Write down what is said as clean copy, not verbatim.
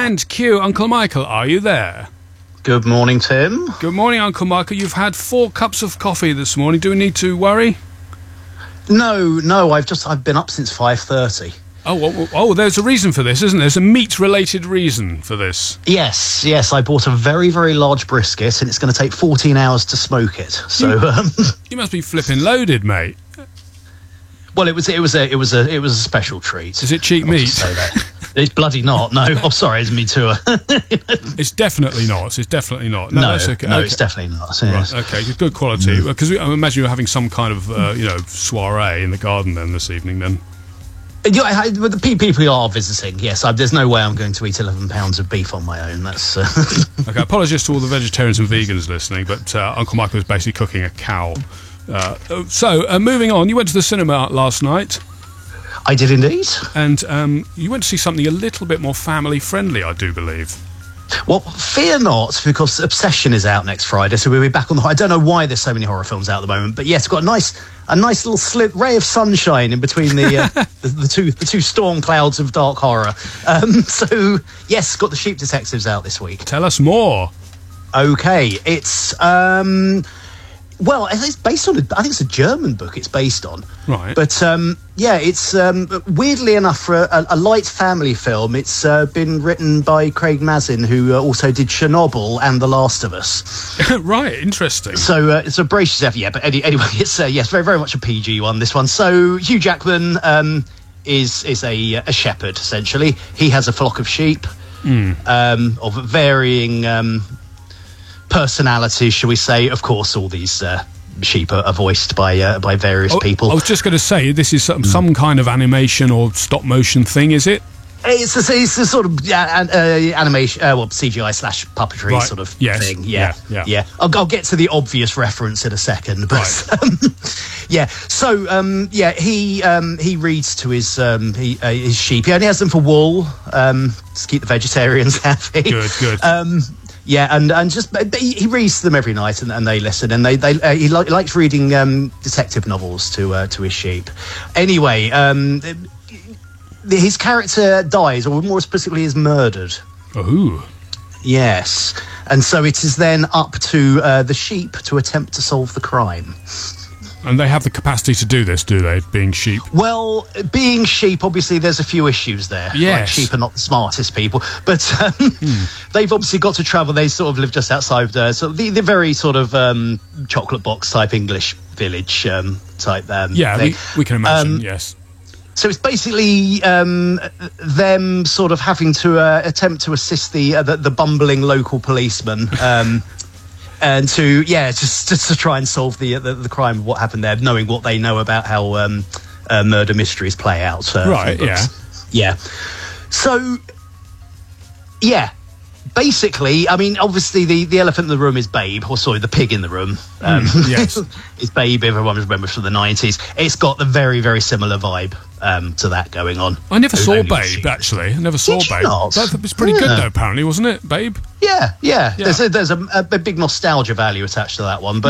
And Q, Uncle Michael, are you there? Good morning, Tim. Good morning, Uncle Michael. You've had 4 cups of coffee this morning. Do we need to worry? No, I've been up since 5:30. Oh, there's a reason for this, isn't there? There's a meat-related reason for this. Yes, I bought a very, very large brisket, and it's going to take 14 hours to smoke it. So, You must be flipping loaded, mate. well, it was a special treat. Is it cheap meat? Say that. It's bloody not. No, I'm sorry, it's me too. It's definitely not. It's definitely not. No, that's okay. No, it's definitely not. Yes. Right, okay, good quality. Because I imagine you're having some kind of, soiree in the garden then this evening. Then. The people are visiting. Yes, there's no way I'm going to eat 11 pounds of beef on my own. That's okay. Apologies to all the vegetarians and vegans listening, but Uncle Michael was basically cooking a cow. So moving on, you went to the cinema last night. I did indeed. And you went to see something a little bit more family-friendly, I do believe. Well, fear not, because Obsession is out next Friday, so we'll be back on the... I don't know why there's so many horror films out at the moment, but yes, got a nice little ray of sunshine in between the the two storm clouds of dark horror. So, yes, got The Sheep Detectives out this week. Tell us more. Okay, it's... Well, it's based on... I think it's a German book it's based on. Right. But, it's... weirdly enough, for a light family film, it's been written by Craig Mazin, who also did Chernobyl and The Last of Us. Right, interesting. So brace yourself. Yeah, but anyway, it's, yes, very, very much a PG one, this one. So Hugh Jackman is a shepherd, essentially. He has a flock of sheep of varying... personalities, shall we say. Of course, all these sheep are voiced by various people. I was just going to say, this is some kind of animation or stop motion thing, is it? It's a sort of animation, CGI / puppetry sort of thing. Yeah. I'll get to the obvious reference in a second, but he reads to his sheep. He only has them for wool, to keep the vegetarians happy. Good. And just he reads to them every night, and they listen. And he likes reading detective novels to his sheep. Anyway, his character dies, or more specifically, is murdered. Oh, yes. And so it is then up to the sheep to attempt to solve the crime. And they have the capacity to do this, do they, being sheep? Well, being sheep, obviously, there's a few issues there. Yes. Like, sheep are not the smartest people. But they've obviously got to travel. They sort of live just outside the very sort of chocolate box type English village type thing. We can imagine, yes. So it's basically them sort of having to attempt to assist the bumbling local policeman and just to try and solve the crime of what happened there, knowing what they know about how murder mysteries play out. Yeah. So, basically, I mean, obviously the elephant in the room is Babe, or sorry, the pig in the room. Yes. Is Babe, everyone remembers from the 90s. It's got the very, very similar vibe to that going on. I never saw Babe, actually. I never saw Babe. That was pretty good, though, apparently, wasn't it, Babe? Yeah. There's a big nostalgia value attached to that one. But